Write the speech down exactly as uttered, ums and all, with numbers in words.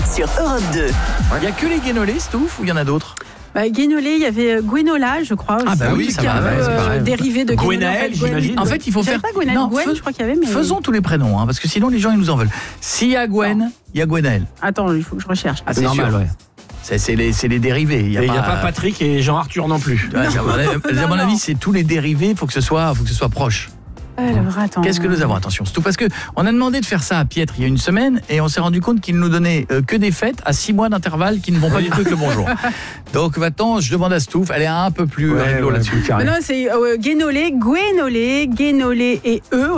sur Europe deux. Il n'y a que les guénolés, Stouff, ou il y en a d'autres? Bah, Guénolé, il y avait Gwenola, je crois. Aussi, Ah bah oui, ça qui est va, un peu, ouais, c'est euh, pareil. dérivé de Gwenaël, j'imagine. En fait, il faut J'avais faire... pas Gwenaël, Non, Gwen, fais- je crois qu'il y avait, mais... Faisons tous les prénoms, hein, parce que sinon les gens ils nous en veulent. S'il y a Gwen, il y a Gwenaël. Attends, il faut que je recherche. Ah, C'est normal, sûr. ouais. C'est, c'est, les, c'est les dérivés. Il n'y Et a, il pas... n'y a pas Patrick et Jean-Arthur non plus. Ouais, à mon avis, à mon avis, c'est tous les dérivés, il faut que ce soit, faut que ce soit proche. Alors, attends. Qu'est-ce que nous avons? Attention, c'est tout parce que on a demandé de faire ça à Pietre il y a une semaine et on s'est rendu compte qu'il nous donnait euh, que des fêtes à six mois d'intervalle qui ne vont pas du tout avec le bonjour. Donc maintenant, je demande à Stouff, elle est un peu plus Ouais, réglo ouais, là-dessus. plus carré. Mais non, c'est euh, Guénolé, Gwénolé, Guénolé et eux.